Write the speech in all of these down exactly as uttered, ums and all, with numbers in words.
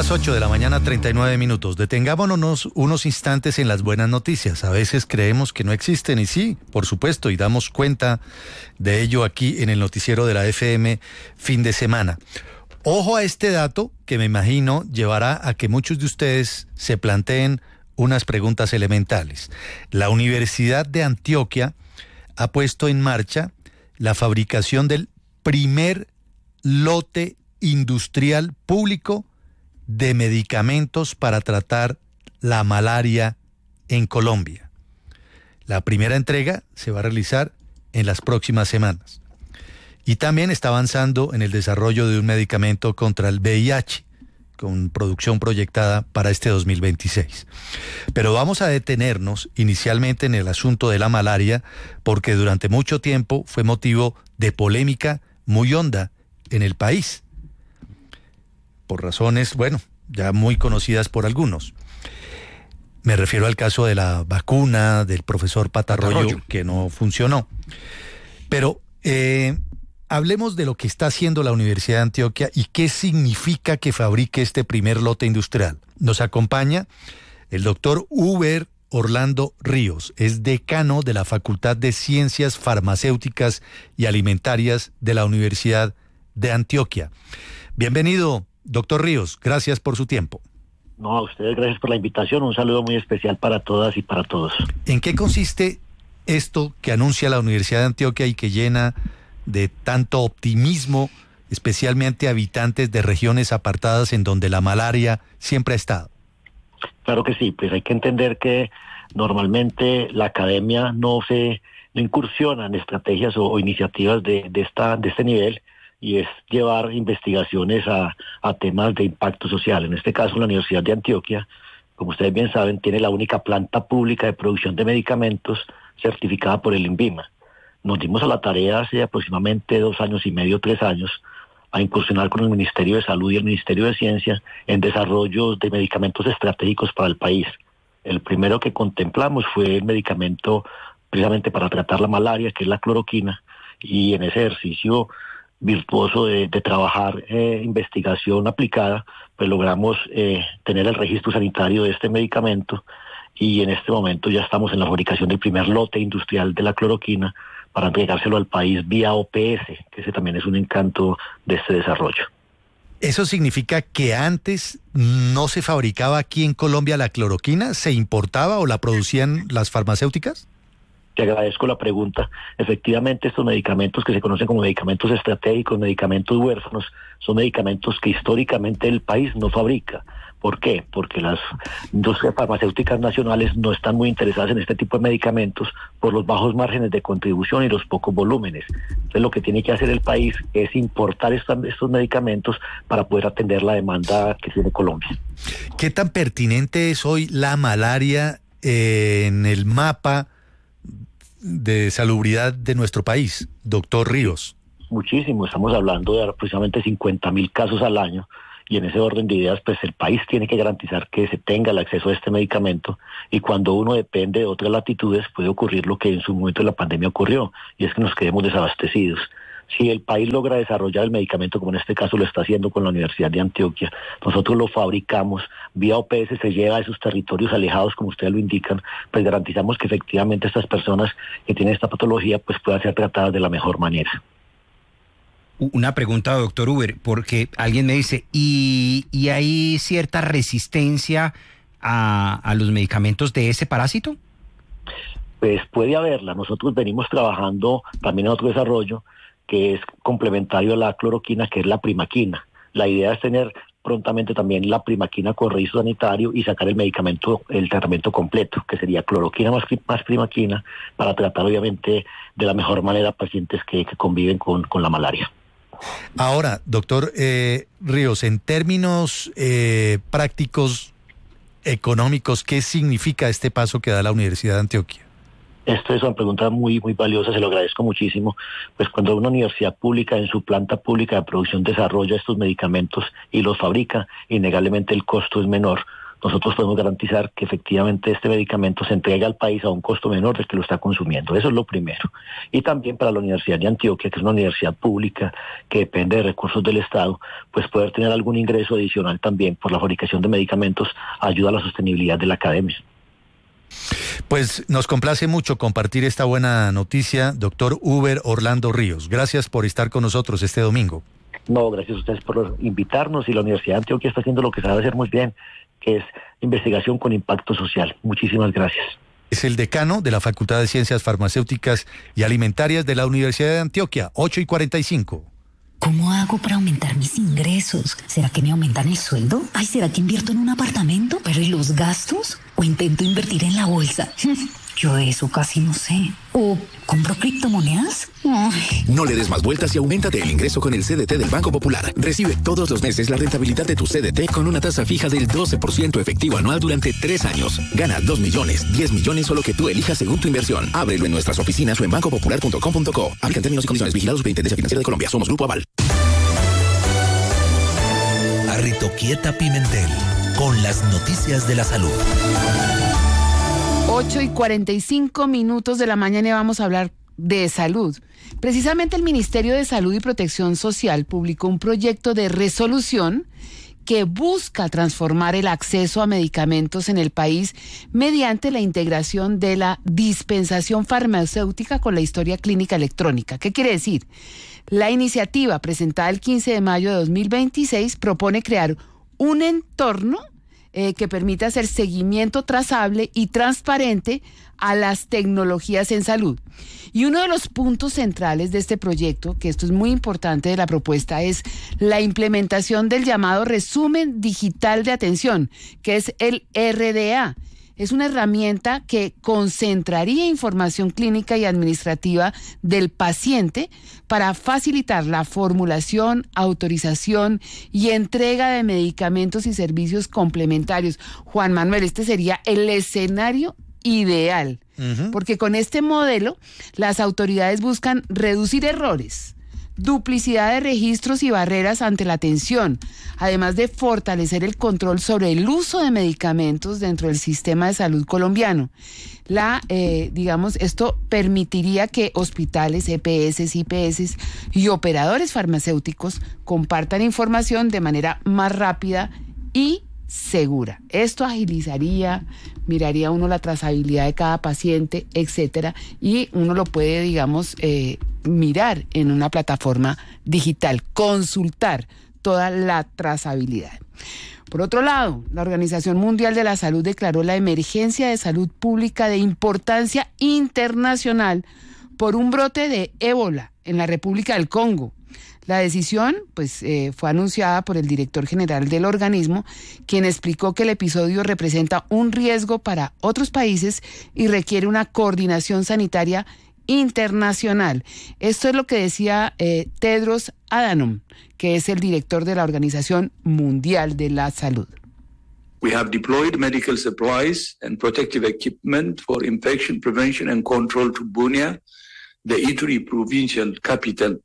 las ocho de la mañana, treinta y nueve minutos. Detengámonos unos instantes en las buenas noticias. A veces creemos que no existen y sí, por supuesto, y damos cuenta de ello aquí en el noticiero de la F M fin de semana. Ojo a este dato que me imagino llevará a que muchos de ustedes se planteen unas preguntas elementales. La Universidad de Antioquia ha puesto en marcha la fabricación del primer lote industrial público de medicamentos para tratar la malaria en Colombia. La primera entrega se va a realizar en las próximas semanas. Y también está avanzando en el desarrollo de un medicamento contra el V I H, con producción proyectada para este dos mil veintiséis. Pero vamos a detenernos inicialmente en el asunto de la malaria, porque durante mucho tiempo fue motivo de polémica muy honda en el país, por razones, bueno, ya muy conocidas por algunos. Me refiero al caso de la vacuna del profesor Patarroyo, Patarroyo. que no funcionó. Pero eh, hablemos de lo que está haciendo la Universidad de Antioquia y qué significa que fabrique este primer lote industrial. Nos acompaña el doctor Uber Orlando Ríos, es decano de la Facultad de Ciencias Farmacéuticas y Alimentarias de la Universidad de Antioquia. Bienvenido, doctor Ríos, gracias por su tiempo. No, a ustedes gracias por la invitación, un saludo muy especial para todas y para todos. ¿En qué consiste esto que anuncia la Universidad de Antioquia y que llena de tanto optimismo, especialmente a habitantes de regiones apartadas en donde la malaria siempre ha estado? Claro que sí, pues hay que entender que normalmente la academia no se no incursiona en estrategias o, o iniciativas de, de, esta, de este nivel, y es llevar investigaciones a, a temas de impacto social. En este caso, la Universidad de Antioquia, como ustedes bien saben, tiene la única planta pública de producción de medicamentos certificada por el INVIMA. Nos dimos a la tarea hace aproximadamente dos años y medio, tres años, a incursionar con el Ministerio de Salud y el Ministerio de Ciencia en desarrollo de medicamentos estratégicos para el país. El primero que contemplamos fue el medicamento precisamente para tratar la malaria, que es la cloroquina, y en ese ejercicio virtuoso de, de trabajar eh, investigación aplicada, pues logramos eh, tener el registro sanitario de este medicamento, y en este momento ya estamos en la fabricación del primer lote industrial de la cloroquina para entregárselo al país vía O P S, que ese también es un encanto de este desarrollo. ¿Eso significa que antes no se fabricaba aquí en Colombia la cloroquina? ¿Se importaba o la producían las farmacéuticas? Te agradezco la pregunta. Efectivamente, estos medicamentos que se conocen como medicamentos estratégicos, medicamentos huérfanos, son medicamentos que históricamente el país no fabrica. ¿Por qué? Porque las industrias farmacéuticas nacionales no están muy interesadas en este tipo de medicamentos por los bajos márgenes de contribución y los pocos volúmenes. Entonces, lo que tiene que hacer el país es importar esta, estos medicamentos para poder atender la demanda que tiene Colombia. ¿Qué tan pertinente es hoy la malaria eh, en el mapa de salubridad de nuestro país, doctor Ríos? Muchísimo, estamos hablando de aproximadamente cincuenta mil casos al año, y en ese orden de ideas, pues el país tiene que garantizar que se tenga el acceso a este medicamento, y cuando uno depende de otras latitudes puede ocurrir lo que en su momento de la pandemia ocurrió, y es que nos quedemos desabastecidos. Si el país logra desarrollar el medicamento, como en este caso lo está haciendo con la Universidad de Antioquia, nosotros lo fabricamos, vía O P S se llega a esos territorios alejados, como ustedes lo indican, pues garantizamos que efectivamente estas personas que tienen esta patología pues puedan ser tratadas de la mejor manera. Una pregunta, doctor Uber, porque alguien me dice, ¿y, y hay cierta resistencia a, a los medicamentos de ese parásito? Pues puede haberla. Nosotros venimos trabajando también en otro desarrollo que es complementario a la cloroquina, que es la primaquina. La idea es tener prontamente también la primaquina con registro sanitario y sacar el medicamento, el tratamiento completo, que sería cloroquina más, más primaquina, para tratar obviamente de la mejor manera pacientes que, que conviven con, con la malaria. Ahora, doctor eh, Ríos, en términos eh, prácticos, económicos, ¿qué significa este paso que da la Universidad de Antioquia? Esta es una pregunta muy, muy valiosa, se lo agradezco muchísimo. Pues cuando una universidad pública en su planta pública de producción desarrolla estos medicamentos y los fabrica, innegablemente el costo es menor. nosotros podemos garantizar que efectivamente este medicamento se entrega al país a un costo menor del que lo está consumiendo. Eso es lo primero. Y también para la Universidad de Antioquia, que es una universidad pública que depende de recursos del Estado, pues poder tener algún ingreso adicional también por la fabricación de medicamentos ayuda a la sostenibilidad de la academia. Pues nos complace mucho compartir esta buena noticia, doctor Uber Orlando Ríos. Gracias por estar con nosotros este domingo. No, gracias a ustedes por invitarnos, y la Universidad de Antioquia está haciendo lo que sabe hacer muy bien, que es investigación con impacto social. Muchísimas gracias. Es el decano de la Facultad de Ciencias Farmacéuticas y Alimentarias de la Universidad de Antioquia, ocho y cuarenta y cinco. ¿Cómo hago para aumentar mis ingresos? ¿Será que me aumentan el sueldo? Ay, ¿será que invierto en un apartamento? ¿Pero y los gastos? ¿O intento invertir en la bolsa? Yo de eso casi no sé. ¿O compro criptomonedas? Ay. No le des más vueltas y auméntate el ingreso con el C D T del Banco Popular. Recibe todos los meses la rentabilidad de tu C D T con una tasa fija del doce por ciento efectivo anual durante tres años. Gana dos millones, diez millones o lo que tú elijas según tu inversión. Ábrelo en nuestras oficinas o en banco popular punto com punto co. Aplican términos y condiciones. Vigilados Superintendencia Financiera de Colombia. Somos Grupo Aval. Arritoquieta Pimentel, con las noticias de la salud. ocho y cuarenta y cinco minutos de la mañana y vamos a hablar de salud. Precisamente el Ministerio de Salud y Protección Social publicó un proyecto de resolución que busca transformar el acceso a medicamentos en el país mediante la integración de la dispensación farmacéutica con la historia clínica electrónica. ¿Qué quiere decir? La iniciativa presentada el quince de mayo de dos mil veintiséis propone crear un entorno Eh, que permita hacer seguimiento trazable y transparente a las tecnologías en salud. Y uno de los puntos centrales de este proyecto, que esto es muy importante de la propuesta, es la implementación del llamado resumen digital de atención, que es el R D A. Es una herramienta que concentraría información clínica y administrativa del paciente para facilitar la formulación, autorización y entrega de medicamentos y servicios complementarios. Juan Manuel, este sería el escenario ideal, uh-huh. porque con este modelo las autoridades buscan reducir errores, duplicidad de registros y barreras ante la atención, además de fortalecer el control sobre el uso de medicamentos dentro del sistema de salud colombiano. La, eh, digamos, esto permitiría que hospitales, E P S, I P S y operadores farmacéuticos compartan información de manera más rápida y segura. Esto agilizaría, miraría uno la trazabilidad de cada paciente, etcétera, y uno lo puede, digamos, eh, mirar en una plataforma digital, consultar toda la trazabilidad. Por otro lado, la Organización Mundial de la Salud declaró la emergencia de salud pública de importancia internacional por un brote de ébola en la República del Congo. La decisión pues, eh, fue anunciada por el director general del organismo, quien explicó que el episodio representa un riesgo para otros países y requiere una coordinación sanitaria internacional. Esto es lo que decía eh, Tedros Adhanom, que es el director de la Organización Mundial de la Salud. We have deployed medical supplies and protective equipment for infection prevention and control to Bunia, the Ituri provincial capital.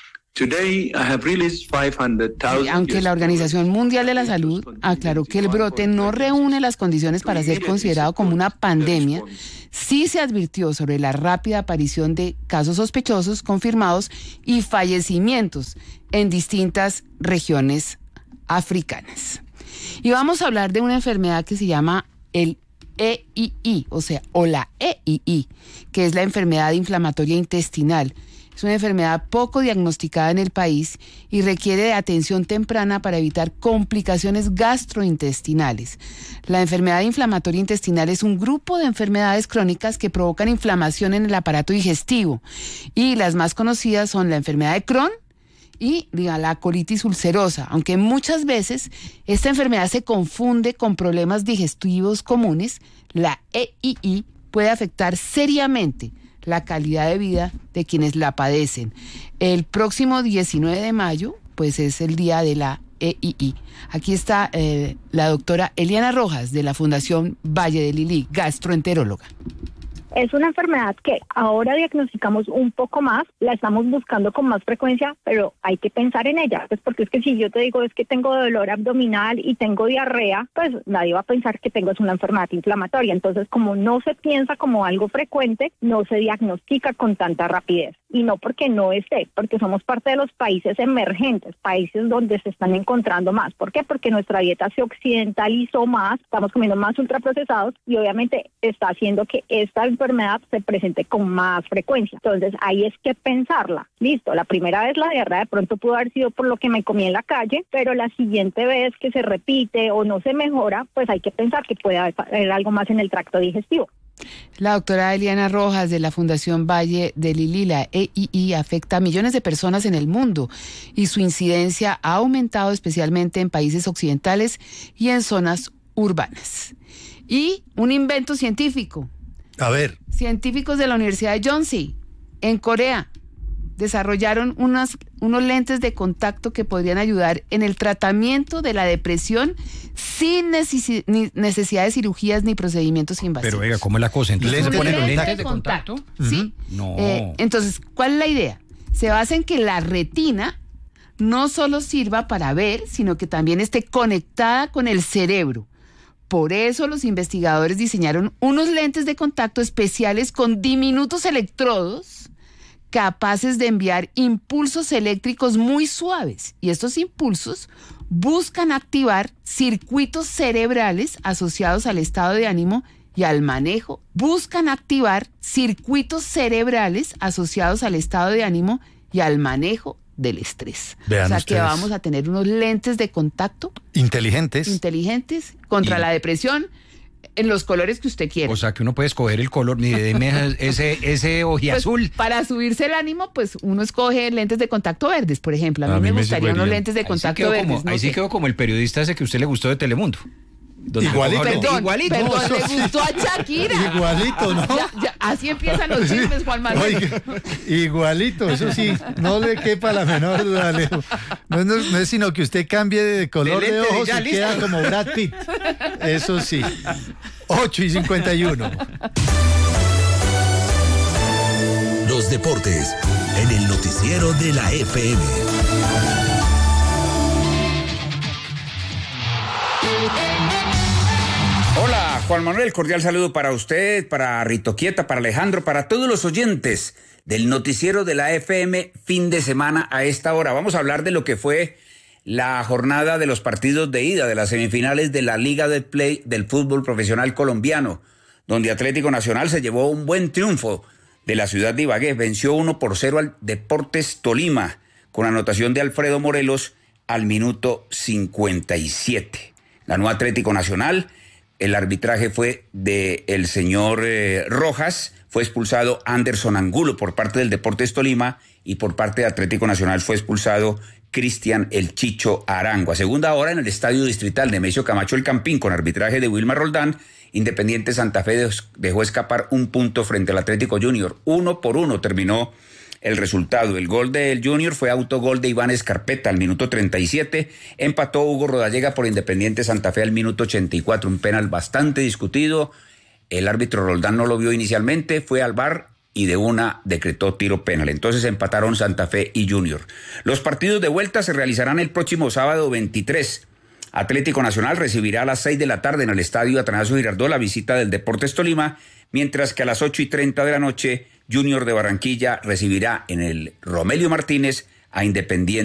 Today, I have released five hundred thousand. Aunque la Organización Mundial de la Salud aclaró que el brote no reúne las condiciones para ser considerado como una pandemia, sí se advirtió sobre la rápida aparición de casos sospechosos confirmados y fallecimientos en distintas regiones africanas. Y vamos a hablar de una enfermedad que se llama el E I I, o sea, o la E I I, que es la enfermedad inflamatoria intestinal. Es una enfermedad poco diagnosticada en el país y requiere de atención temprana para evitar complicaciones gastrointestinales. La enfermedad inflamatoria intestinal es un grupo de enfermedades crónicas que provocan inflamación en el aparato digestivo, y las más conocidas son la enfermedad de Crohn y la colitis ulcerosa, aunque muchas veces esta enfermedad se confunde con problemas digestivos comunes. La E I I puede afectar seriamente la calidad de vida de quienes la padecen. El próximo diecinueve de mayo, pues es el día de la E I I. Aquí está eh, la doctora Eliana Rojas de la Fundación Valle de Lili, gastroenteróloga. Es una enfermedad que ahora diagnosticamos un poco más, la estamos buscando con más frecuencia, pero hay que pensar en ella, pues porque es que si yo te digo es que tengo dolor abdominal y tengo diarrea, pues nadie va a pensar que tengo una enfermedad inflamatoria. Entonces, como no se piensa como algo frecuente, no se diagnostica con tanta rapidez. Y no porque no esté, porque somos parte de los países emergentes, países donde se están encontrando más. ¿Por qué? Porque nuestra dieta se occidentalizó más, estamos comiendo más ultraprocesados y obviamente está haciendo que esta enfermedad se presente con más frecuencia. Entonces ahí es que pensarla. Listo, la primera vez la diarrea de pronto pudo haber sido por lo que me comí en la calle, pero la siguiente vez que se repite o no se mejora, pues hay que pensar que puede haber algo más en el tracto digestivo. La doctora Eliana Rojas de la Fundación Valle de Lili, la E I I, afecta a millones de personas en el mundo y su incidencia ha aumentado especialmente en países occidentales y en zonas urbanas. Y un invento científico. A ver. Científicos de la Universidad de Yonsei, en Corea, desarrollaron unas, unos lentes de contacto que podrían ayudar en el tratamiento de la depresión sin necesi- ni necesidad de cirugías ni procedimientos invasivos. Pero oiga, ¿cómo es la cosa? Entonces se ponen los lente lentes de contacto. ¿Sí? Uh-huh. No. Eh, entonces, ¿cuál es la idea? Se basa en que la retina no solo sirva para ver, sino que también esté conectada con el cerebro. Por eso los investigadores diseñaron unos lentes de contacto especiales con diminutos electrodos capaces de enviar impulsos eléctricos muy suaves. Y estos impulsos buscan activar circuitos cerebrales asociados al estado de ánimo y al manejo. Buscan activar circuitos cerebrales asociados al estado de ánimo y al manejo del estrés. Vean o sea ustedes. que vamos a tener unos lentes de contacto Inteligentes. inteligentes contra Y- la depresión en los colores que usted quiera. O sea, que uno puede escoger el color, ni de ese, ese Pues, ojiazul. para subirse el ánimo, pues uno escoge lentes de contacto verdes, por ejemplo. A mí, me gustaría unos lentes de Ahí sí contacto quedó verdes. como, no ahí sí sé. quedó como el periodista ese que a usted le gustó de Telemundo. Donde Igualito. coge- Perdón, igualito. perdón, No, le eso sí. gustó a Shakira. Igualito, ¿no? Ya, ya, así empiezan los chismes, Juan Manuel. Oiga, igualito, eso sí, no le quepa la menor duda, Alejo. No, no- no es sino que usted cambie de color De de, lente, ojos ya, y listo. queda como Brad Pitt. Eso sí. ocho y cincuenta y uno. Los deportes en el noticiero de la F M. Hola, Juan Manuel, cordial saludo para usted, para Rito Quieta, para Alejandro, para todos los oyentes del noticiero de la F M fin de semana a esta hora. Vamos a hablar de lo que fue la jornada de los partidos de ida de las semifinales de la Liga de Play del fútbol profesional colombiano, donde Atlético Nacional se llevó un buen triunfo de la ciudad de Ibagué. Venció uno por cero al Deportes Tolima, con anotación de Alfredo Morelos al minuto cincuenta y siete. Ganó Atlético Nacional. El arbitraje fue de el señor eh, Rojas, fue expulsado Anderson Angulo por parte del Deportes Tolima y por parte de Atlético Nacional fue expulsado Cristian El Chicho Arango. A segunda hora en el Estadio Distrital de Nemesio Camacho El Campín con arbitraje de Wilmar Roldán, Independiente Santa Fe dejó escapar un punto frente al Atlético Junior. Uno por uno terminó el resultado. El gol del Junior fue autogol de Iván Escarpeta al minuto treinta y siete. Empató Hugo Rodallega por Independiente Santa Fe al minuto ochenta y cuatro. Un penal bastante discutido. El árbitro Roldán no lo vio inicialmente, fue al V A R y de una decretó tiro penal. Entonces empataron Santa Fe y Junior. Los partidos de vuelta se realizarán el próximo sábado veintitrés. Atlético Nacional recibirá a las seis de la tarde en el Estadio Atanasio Girardot la visita del Deportes Tolima, mientras que a las ocho y treinta de la noche Junior de Barranquilla recibirá en el Romelio Martínez a Independiente